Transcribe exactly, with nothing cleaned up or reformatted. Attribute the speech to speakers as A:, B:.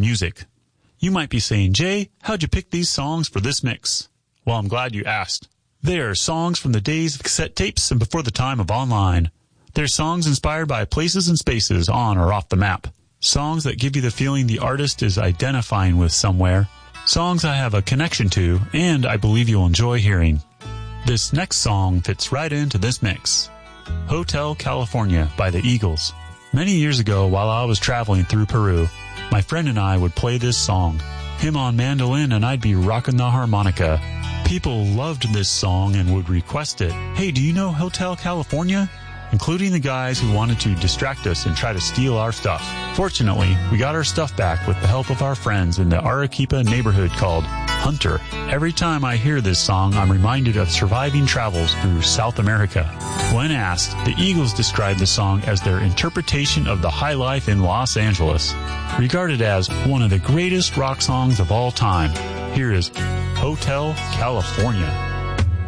A: music. You might be saying, Jay, how'd you pick these songs for this mix? Well, I'm glad you asked. They are songs from the days of cassette tapes and before the time of online. They're songs inspired by places and spaces on or off the map. Songs that give you the feeling the artist is identifying with somewhere. Songs I have a connection to, and I believe you'll enjoy hearing. This next song fits right into this mix. Hotel California by the Eagles. Many years ago, while I was traveling through Peru, my friend and I would play this song. Him on mandolin and I'd be rocking the harmonica. People loved this song and would request it. Hey, do you know Hotel California? Including the guys who wanted to distract us and try to steal our stuff. Fortunately, we got our stuff back with the help of our friends in the Arequipa neighborhood called Hunter. Every time I hear this song, I'm reminded of surviving travels through South America. When asked, the Eagles described the song as their interpretation of the high life in Los Angeles, regarded as one of the greatest rock songs of all time. Here is Hotel California.